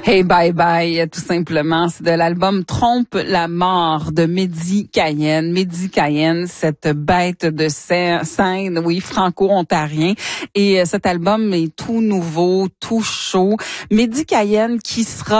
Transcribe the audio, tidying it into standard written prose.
Hey bye bye, tout simplement. C'est de l'album Trompe la mort de Mehdi Cayenne. Mehdi Cayenne, cette bête de scène, oui, franco-ontarien. Et cet album est tout nouveau, tout chaud. Mehdi Cayenne qui sera